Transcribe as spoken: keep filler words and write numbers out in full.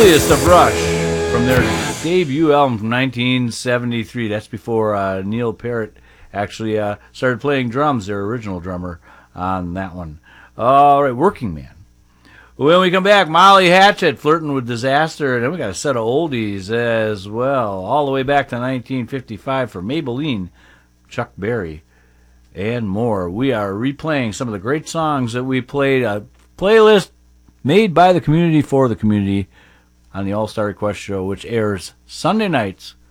Earliest of Rush from their debut album from nineteen seventy-three. That's before uh, Neil Peart actually uh, started playing drums, their original drummer on that one. All right, Working Man. When we come back, Molly Hatchet, Flirting with Disaster, and then we got a set of oldies as well, all the way back to nineteen fifty-five for Maybelline, Chuck Berry, and more. We are replaying some of the great songs that we played, a playlist made by the community for the community on the All-Star Request Show, which airs Sunday nights